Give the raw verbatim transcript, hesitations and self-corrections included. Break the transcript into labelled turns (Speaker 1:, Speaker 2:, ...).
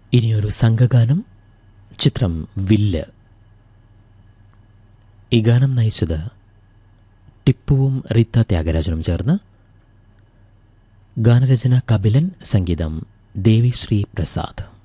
Speaker 1: ഇനിയൊരു സംഘഗാനം, ചിത്രം വില്ല്. ഈ ഗാനം നയിച്ചത് ടിപ്പുവും റീത്ത ത്യാഗരാജനും ചേർന്ന്. ഗാനരചന കപിലൻ, സംഗീതം ദേവിശ്രീ പ്രസാദ്.